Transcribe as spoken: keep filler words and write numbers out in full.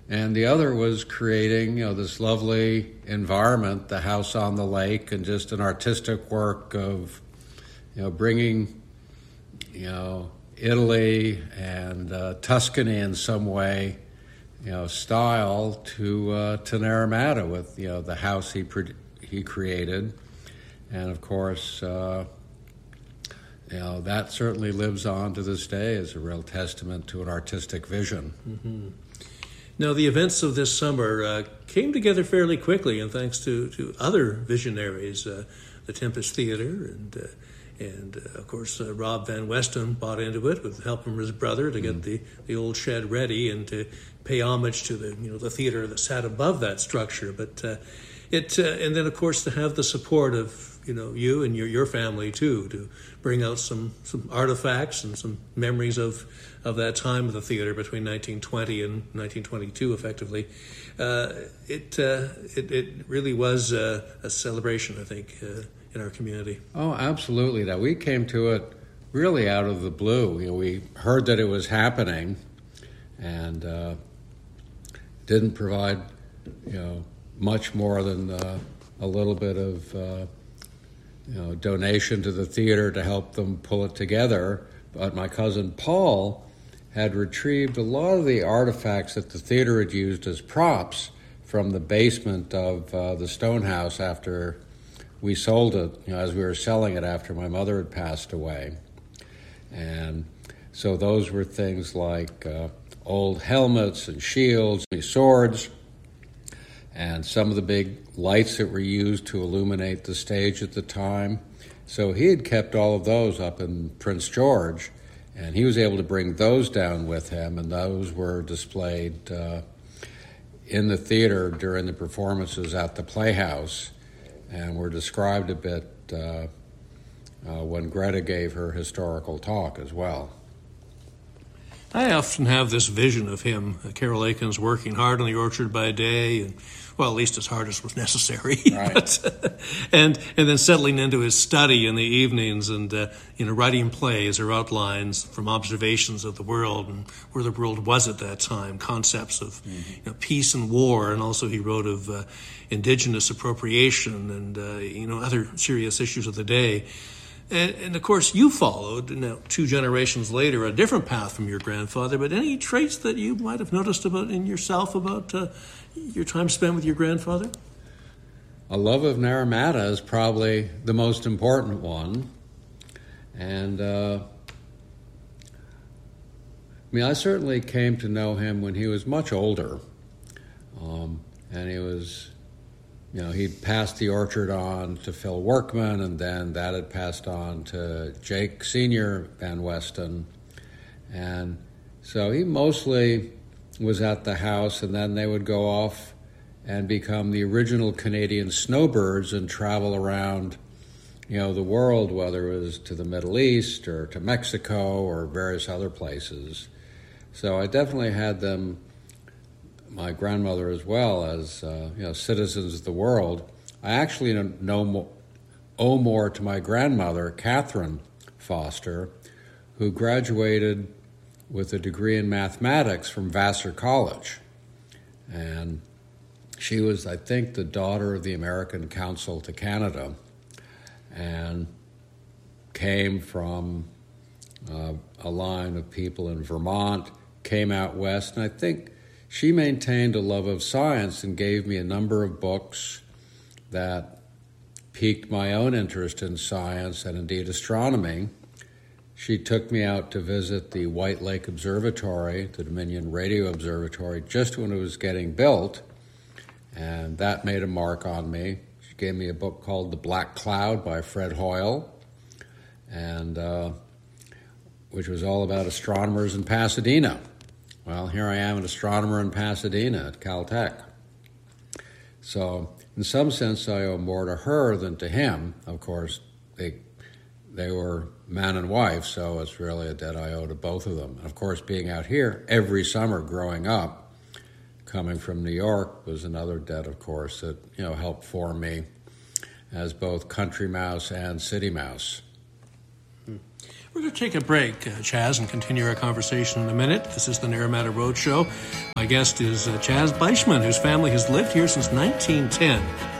and the other was creating, you know, this lovely environment, the house on the lake, and just an artistic work of, you know, bringing, you know, Italy and uh, Tuscany in some way, you know, style to uh, to Naramata with, you know, the house he pre- he created, and of course, uh, you know, that certainly lives on to this day as a real testament to an artistic vision. Mm-hmm. Now, the events of this summer uh, came together fairly quickly, and thanks to, to other visionaries, uh, the Tempest Theater, and uh, and uh, of course uh, Rob Van Weston bought into it with help from his brother to get mm. the, the old shed ready and to pay homage to the you know the theater that sat above that structure. But uh, it uh, and then of course to have the support of you know you and your your family too to bring out some some artifacts and some memories of. of that time of the theater between nineteen twenty and nineteen twenty-two, effectively. Uh, it, uh, it it really was uh, a celebration, I think, uh, in our community. Oh, absolutely. Now, we came to it really out of the blue. You know, we heard that it was happening and uh, didn't provide, you know, much more than uh, a little bit of, uh, you know, donation to the theater to help them pull it together. But my cousin Paul had retrieved a lot of the artifacts that the theater had used as props from the basement of uh, the Stonehouse after we sold it, you know, as we were selling it after my mother had passed away. And so those were things like uh, old helmets and shields and swords and some of the big lights that were used to illuminate the stage at the time. So he had kept all of those up in Prince George, and he was able to bring those down with him, and those were displayed uh, in the theater during the performances at the Playhouse, and were described a bit uh, uh, when Greta gave her historical talk as well. I often have this vision of him, uh, Carroll Aikens, working hard on the orchard by day, and well, at least as hard as was necessary, right. but, and and then settling into his study in the evenings and uh, you know writing plays or outlines from observations of the world and where the world was at that time, concepts of mm-hmm. you know, peace and war, and also he wrote of uh, indigenous appropriation and uh, you know other serious issues of the day. And, and, of course, you followed, now two generations later, a different path from your grandfather, but any traits that you might have noticed about in yourself about uh, your time spent with your grandfather? A love of Naramata is probably the most important one. And, uh, I mean, I certainly came to know him when he was much older. Um, and he was... You know, he'd passed the orchard on to Phil Workman, and then that had passed on to Jake Senior Van Weston. And so he mostly was at the house, and then they would go off and become the original Canadian snowbirds and travel around, you know, the world, whether it was to the Middle East or to Mexico or various other places. So I definitely had them, my grandmother as well, as uh, you know, citizens of the world. I actually know mo- owe more to my grandmother, Catherine Foster, who graduated with a degree in mathematics from Vassar College. And she was, I think, the daughter of the American Consul to Canada, and came from uh, a line of people in Vermont, came out west, and I think she maintained a love of science and gave me a number of books that piqued my own interest in science and indeed astronomy. She took me out to visit the White Lake Observatory, the Dominion Radio Observatory, just when it was getting built, and that made a mark on me. She gave me a book called The Black Cloud by Fred Hoyle, and uh, which was all about astronomers in Pasadena. Well, here I am, an astronomer in Pasadena at Caltech. So, in some sense, I owe more to her than to him. Of course, they they were man and wife, so it's really a debt I owe to both of them. And of course, being out here every summer growing up, coming from New York, was another debt, of course, that, you know, helped form me as both country mouse and city mouse. We're going to take a break, uh, Chaz, and continue our conversation in a minute. This is the Naramata Roadshow. My guest is uh, Chaz Beischman, whose family has lived here since nineteen ten.